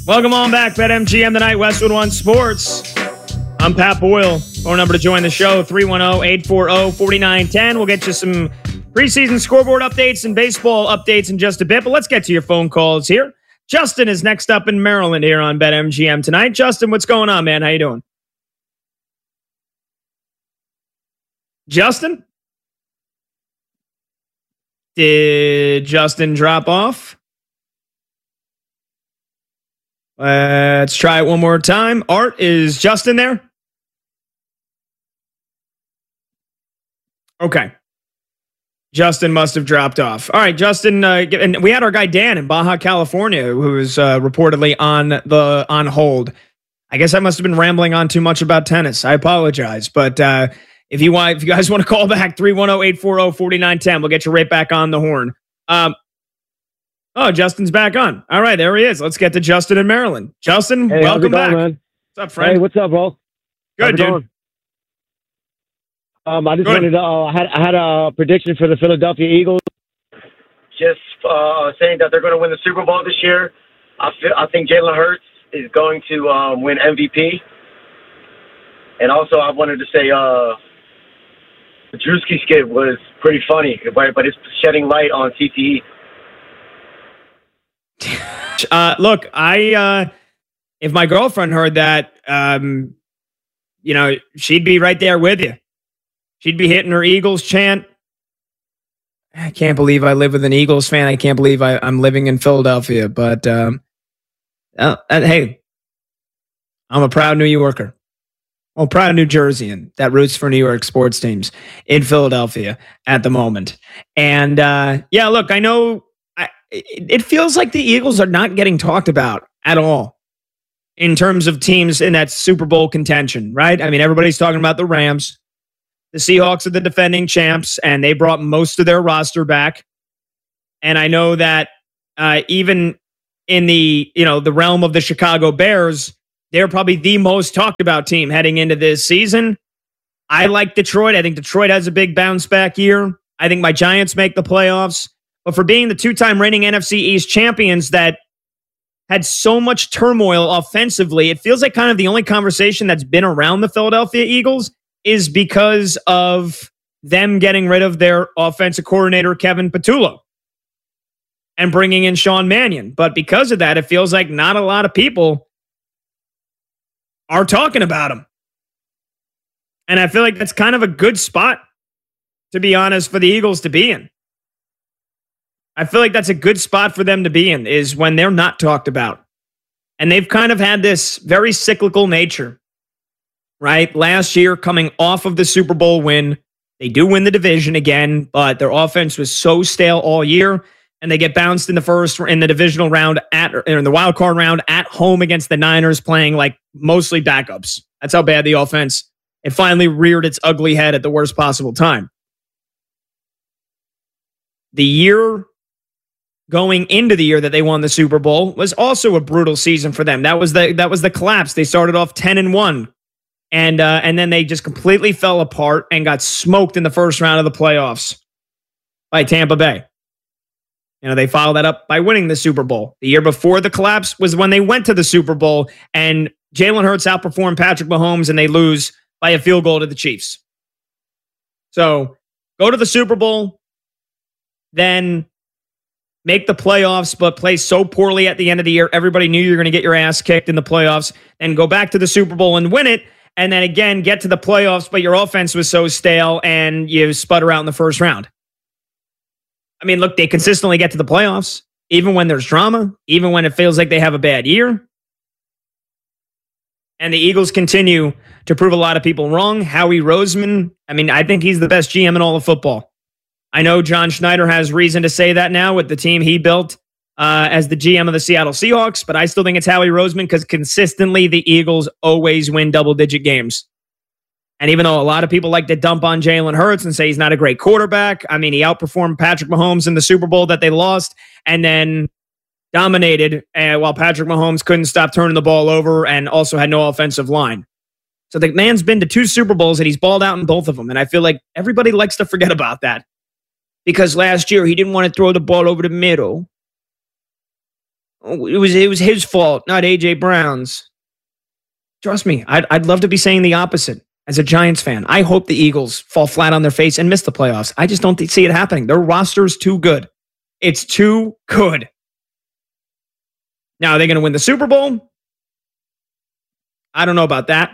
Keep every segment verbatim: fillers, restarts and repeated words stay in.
Welcome on back, BetMGM tonight, Westwood One Sports. I'm Pat Boyle. Phone number to join the show, three one zero, eight four zero, four nine one zero. We'll get you some preseason scoreboard updates and baseball updates in just a bit, but let's get to your phone calls here. Justin is next up in Maryland here on BetMGM tonight. Justin, what's going on, man? How you doing? Justin? Did Justin drop off? Let's try it one more time. Art, is Justin there? Okay. Justin must have dropped off. All right, Justin, uh, and we had our guy Dan in Baja California, who was uh, reportedly on the on hold. I guess I must have been rambling on too much about tennis. I apologize, but uh, if you want, if you guys want to call back, three one zero, eight four zero, four nine one zero, we'll get you right back on the horn. Um, oh, Justin's back on. All right, there he is. Let's get to Justin in Maryland. Justin, hey, welcome going, back. Man? What's up, friend? Hey, what's up, bro? Good, dude. Going? Um, I just Good. wanted to. Uh, I had I had a prediction for the Philadelphia Eagles. Just uh, saying that they're going to win the Super Bowl this year. I feel, I think Jalen Hurts is going to um, win M V P. And also, I wanted to say uh, the Drewski skit was pretty funny, but, but it's shedding light on C T E. Uh, look, I uh, if my girlfriend heard that, um, you know, she'd be right there with you. She'd be hitting her Eagles chant. I can't believe I live with an Eagles fan. I can't believe I, I'm living in Philadelphia. But um, uh, uh, hey, I'm a proud New Yorker. Well, proud New Jerseyan that roots for New York sports teams in Philadelphia at the moment. And uh, yeah, look, I know I, it feels like the Eagles are not getting talked about at all in terms of teams in that Super Bowl contention, right? I mean, everybody's talking about the Rams. The Seahawks are the defending champs, and they brought most of their roster back. And I know that uh, even in the you know the realm of the Chicago Bears, they're probably the most talked about team heading into this season. I like Detroit. I think Detroit has a big bounce back year. I think my Giants make the playoffs. But for being the two-time reigning N F C East champions that had so much turmoil offensively, it feels like kind of the only conversation that's been around the Philadelphia Eagles is because of them getting rid of their offensive coordinator, Kevin Patullo, and bringing in Sean Mannion. But because of that, it feels like not a lot of people are talking about him. And I feel like that's kind of a good spot, to be honest, for the Eagles to be in. I feel like that's a good spot for them to be in, is when they're not talked about. And they've kind of had this very cyclical nature. Right? Last year, coming off of the Super Bowl win, they do win the division again, but their offense was so stale all year, and they get bounced in the first, in the divisional round, at or in the wild card round at home against the Niners, playing like mostly backups. That's how bad the offense, it finally reared its ugly head at the worst possible time. The year going into the year that they won the Super Bowl was also a brutal season for them. That was the that was the collapse. They started off ten and one. And uh, and then they just completely fell apart and got smoked in the first round of the playoffs by Tampa Bay. You know, they followed that up by winning the Super Bowl. The year before the collapse was when they went to the Super Bowl, and Jalen Hurts outperformed Patrick Mahomes, and they lose by a field goal to the Chiefs. So go to the Super Bowl, then make the playoffs, but play so poorly at the end of the year. Everybody knew you were going to get your ass kicked in the playoffs, and go back to the Super Bowl and win it. And then again, get to the playoffs, but your offense was so stale and you sputter out in the first round. I mean, look, they consistently get to the playoffs, even when there's drama, even when it feels like they have a bad year. And the Eagles continue to prove a lot of people wrong. Howie Roseman, I mean, I think he's the best G M in all of football. I know John Schneider has reason to say that now with the team he built Uh, as the G M of the Seattle Seahawks, but I still think it's Howie Roseman because consistently the Eagles always win double-digit games. And even though a lot of people like to dump on Jalen Hurts and say he's not a great quarterback, I mean, he outperformed Patrick Mahomes in the Super Bowl that they lost and then dominated uh, while Patrick Mahomes couldn't stop turning the ball over and also had no offensive line. So the man's been to two Super Bowls and he's balled out in both of them. And I feel like everybody likes to forget about that because last year he didn't want to throw the ball over the middle. it was it was his fault, not A J Brown's. Trust me, I'd, I'd love to be saying the opposite as a Giants fan. I hope the Eagles fall flat on their face and miss the playoffs. I just don't th- see it happening. Their roster's too good. It's too good. Now, are they going to win the Super Bowl? I don't know about that.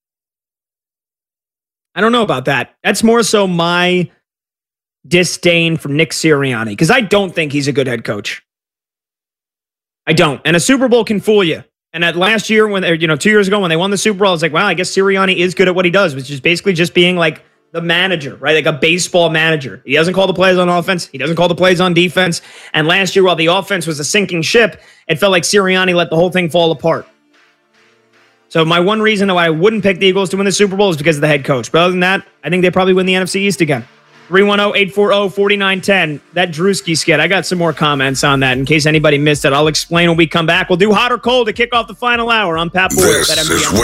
I don't know about that. That's more so my disdain for Nick Sirianni, because I don't think he's a good head coach. I don't. And a Super Bowl can fool you. And at last year, when you know, two years ago when they won the Super Bowl, I was like, wow, I guess Sirianni is good at what he does, which is basically just being like the manager, right? Like a baseball manager. He doesn't call the plays on offense. He doesn't call the plays on defense. And last year, while the offense was a sinking ship, it felt like Sirianni let the whole thing fall apart. So my one reason why I wouldn't pick the Eagles to win the Super Bowl is because of the head coach. But other than that, I think they probably win the N F C East again. three one zero, eight four zero, four nine one zero. That Drewski skit, I got some more comments on that in case anybody missed it. I'll explain when we come back. We'll do hot or cold to kick off the final hour. I'm Pat Boyd. This is